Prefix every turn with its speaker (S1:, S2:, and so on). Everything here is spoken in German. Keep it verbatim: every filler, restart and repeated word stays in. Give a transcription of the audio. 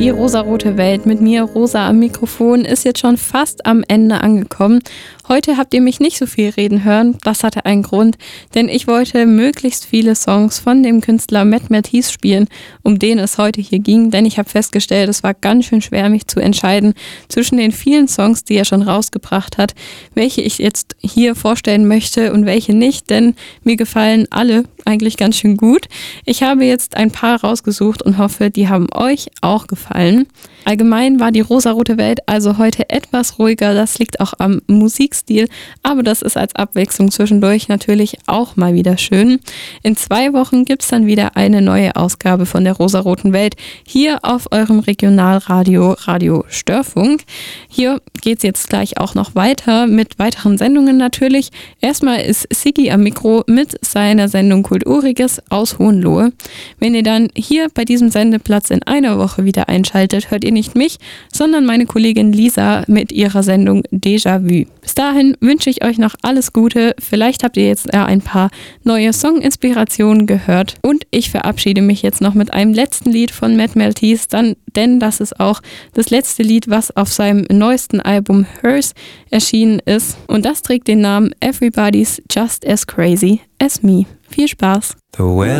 S1: Die rosarote Welt mit mir, Rosa am Mikrofon, ist jetzt schon fast am Ende angekommen. Heute habt ihr mich nicht so viel reden hören, das hatte einen Grund, denn ich wollte möglichst viele Songs von dem Künstler Matt Matthiessen spielen, um den es heute hier ging, denn ich habe festgestellt, es war ganz schön schwer, mich zu entscheiden zwischen den vielen Songs, die er schon rausgebracht hat, welche ich jetzt hier vorstellen möchte und welche nicht, denn mir gefallen alle eigentlich ganz schön gut. Ich habe jetzt ein paar rausgesucht und hoffe, die haben euch auch gefallen. Allgemein war die rosarote Welt also heute etwas ruhiger, das liegt auch am Musikstil, aber das ist als Abwechslung zwischendurch natürlich auch mal wieder schön. In zwei Wochen gibt es dann wieder eine neue Ausgabe von der rosaroten Welt hier auf eurem Regionalradio Radio Störfunk. Hier geht es jetzt gleich auch noch weiter mit weiteren Sendungen natürlich. Erstmal ist Siggi am Mikro mit seiner Sendung Kulturiges aus Hohenlohe. Wenn ihr dann hier bei diesem Sendeplatz in einer Woche wieder einschaltet, hört ihr nicht mich, sondern meine Kollegin Lisa mit ihrer Sendung Déjà-vu. Bis dahin wünsche ich euch noch alles Gute. Vielleicht habt ihr jetzt ja ein paar neue Song-Inspirationen gehört. Und ich verabschiede mich jetzt noch mit einem letzten Lied von Matt Matthiessen, dann, denn das ist auch das letzte Lied, was auf seinem neuesten Album Hers erschienen ist. Und das trägt den Namen Everybody's Just as Crazy as Me. Viel Spaß!
S2: The